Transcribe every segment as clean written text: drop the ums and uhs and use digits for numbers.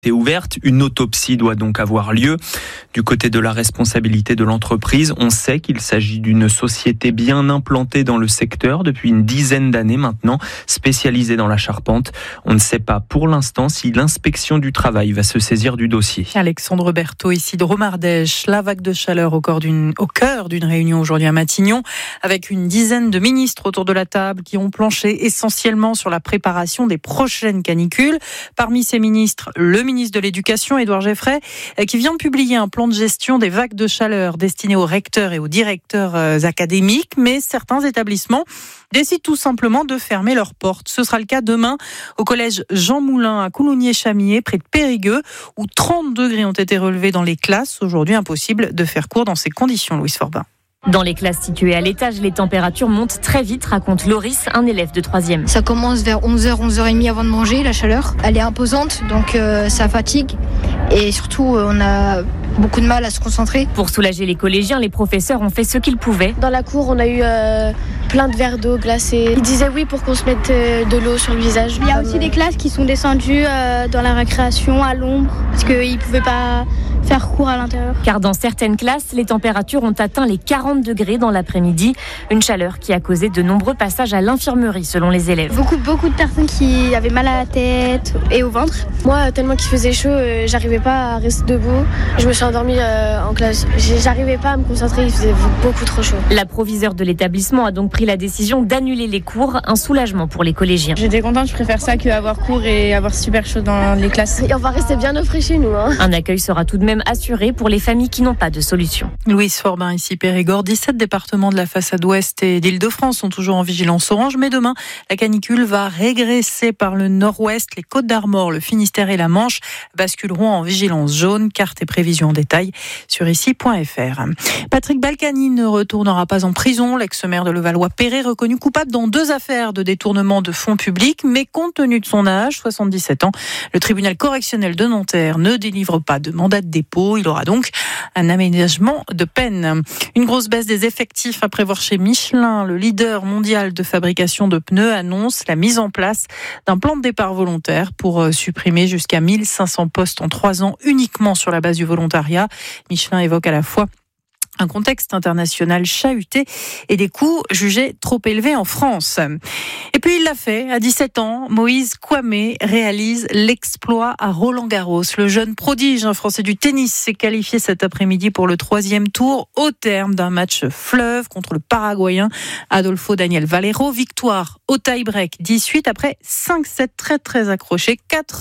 est ouverte. Une autopsie doit donc avoir lieu. Du côté de la responsabilité de l'entreprise, on sait qu'il s'agit d'une société bien implantée dans le secteur depuis une dizaine d'années maintenant, spécialisée dans la charpente. On ne sait pas pour l'instant si l'inspection du travail va se saisir du dossier. Alexandre Berthaud, ici de Romardèche. La vague de chaleur au cœur d'une réunion aujourd'hui à Matignon, avec une dizaine de ministres autour de la table qui ont planché essentiellement sur la préparation des prochaines canicules. Parmi ces ministres, le ministre de l'Éducation, Édouard Geffray, qui vient de publier un plan de gestion des vagues de chaleur destiné aux recteurs et aux directeurs académiques, mais certains établissements décident tout simplement de fermer leurs portes. Ce sera le cas demain au collège Jean Moulin à Coulommiers-Chamiers, près de Périgueux, où 30 degrés ont été relevés dans les classes. Aujourd'hui, impossible de faire cours dans ces conditions, Louise Forbin. Dans les classes situées à l'étage, les températures montent très vite, raconte Loris, un élève de 3e. Ça commence vers 11h, 11h30 avant de manger, la chaleur. Elle est imposante, donc ça fatigue. Et surtout, on a beaucoup de mal à se concentrer. Pour soulager les collégiens, les professeurs ont fait ce qu'ils pouvaient. Dans la cour, on a eu plein de verres d'eau glacée. Ils disaient oui pour qu'on se mette de l'eau sur le visage. Il y a aussi des classes qui sont descendues dans la récréation à l'ombre parce qu'ils ne pouvaient pas faire cours à l'intérieur. Car dans certaines classes, les températures ont atteint les 40 degrés dans l'après-midi. Une chaleur qui a causé de nombreux passages à l'infirmerie selon les élèves. Beaucoup de personnes qui avaient mal à la tête et au ventre. Moi, tellement qu'il faisait chaud, j'arrivais pas à rester debout. Je me suis endormie en classe. J'arrivais pas à me concentrer, il faisait beaucoup trop chaud. La proviseure de l'établissement a donc pris la décision d'annuler les cours, un soulagement pour les collégiens. J'étais contente, je préfère ça qu'avoir cours et avoir super chaud dans les classes. Et on va rester bien au frais chez nous. Un accueil sera tout de même assuré pour les familles qui n'ont pas de solution. Louise Forbin, ici Périgord. 17 départements de la façade ouest et d'Île-de-France sont toujours en vigilance orange, mais demain, la canicule va régresser par le nord-ouest. Les Côtes-d'Armor, le Finistère et la Manche basculeront en vigilance jaune. Carte et prévisions en détail sur ici.fr. Patrick Balkany ne retournera pas en prison. L'ex-maire de Levallois-Perret, reconnu coupable dans 2 affaires de détournement de fonds publics, mais compte tenu de son âge, 77 ans, le tribunal correctionnel de Nanterre ne délivre pas de mandat de dépôt. Il aura donc un aménagement de peine. Une grosse baisse des effectifs à prévoir chez Michelin. Le leader mondial de fabrication de pneus annonce la mise en place d'un plan de départ volontaire pour supprimer jusqu'à 1500 postes en 3 ans uniquement sur la base du volontariat. Michelin évoque à la fois un contexte international chahuté et des coûts jugés trop élevés en France. Et puis il l'a fait, à 17 ans, Moïse Kouamé réalise l'exploit à Roland-Garros. Le jeune prodige français du tennis s'est qualifié cet après-midi pour le 3e tour au terme d'un match fleuve contre le Paraguayen Adolfo Daniel Valero. Victoire au tie-break 18 après 5-7 très accrochés,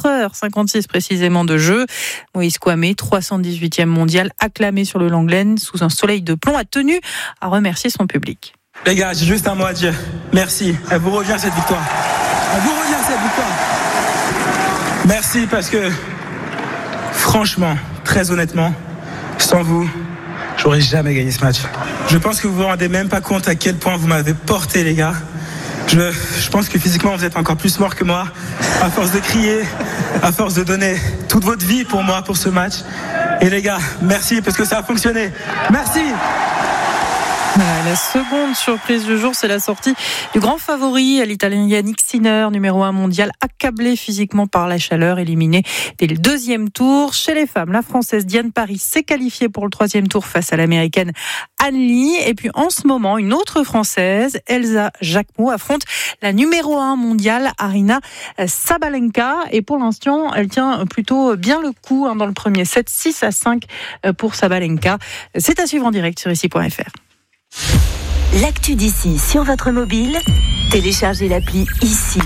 4h56 précisément de jeu. Moïse Kouamé, 318e mondial, acclamé sur le Langlaine sous un soleil de plomb, a tenu à remercier son public. Les gars, j'ai juste un mot à dire. Merci. Elle vous revient cette victoire. Merci parce que, franchement, très honnêtement, sans vous, j'aurais jamais gagné ce match. Je pense que vous vous rendez même pas compte à quel point vous m'avez porté, les gars. Je pense que physiquement, vous êtes encore plus morts que moi, à force de crier, à force de donner toute votre vie pour moi, pour ce match. Et les gars, merci parce que ça a fonctionné. Merci. La seconde surprise du jour, c'est la sortie du grand favori, l'Italien Yannick Sinner, numéro 1 mondial, accablé physiquement par la chaleur, éliminé dès le 2e tour. Chez les femmes, la Française Diane Paris s'est qualifiée pour le 3e tour face à l'Américaine Anne Lee. Et puis en ce moment, une autre Française, Elsa Jacquemot, affronte la numéro 1 mondiale, Aryna Sabalenka. Et pour l'instant, elle tient plutôt bien le coup dans le premier set, 6-5 pour Sabalenka. C'est à suivre en direct sur ici.fr. L'actu d'ici sur votre mobile, téléchargez l'appli ici.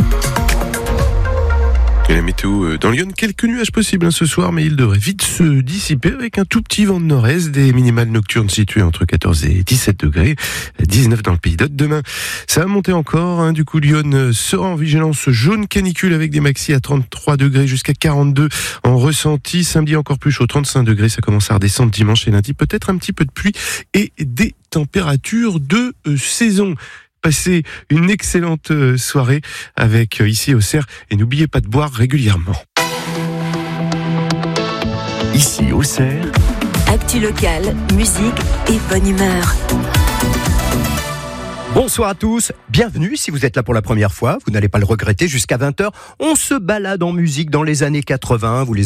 Et la météo dans Lyon, quelques nuages possibles ce soir, mais ils devraient vite se dissiper avec un tout petit vent de nord-est, des minimales nocturnes situées entre 14 et 17 degrés, 19 dans le Pays d'Aude. Demain, ça va monter encore, Du coup, Lyon sera en vigilance jaune canicule avec des maxis à 33 degrés jusqu'à 42 en ressenti. Samedi, encore plus chaud, 35 degrés. Ça commence à redescendre dimanche et lundi. Peut-être un petit peu de pluie et des températures de saison. Passez une excellente soirée avec ici Auxerre et n'oubliez pas de boire régulièrement. Ici Auxerre, actu locale, musique et bonne humeur. Bonsoir à tous, bienvenue si vous êtes là pour la première fois, vous n'allez pas le regretter, jusqu'à 20h, on se balade en musique dans les années 80, vous les